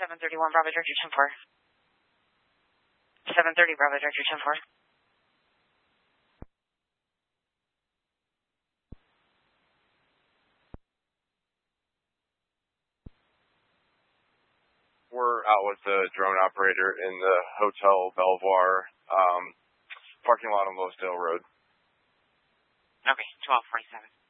731 Bravo Director 10-4. 730 Bravo Director 10-4. We're out with the drone operator in the Hotel Belvoir parking lot on Lowe'sdale Road. Okay, 1247.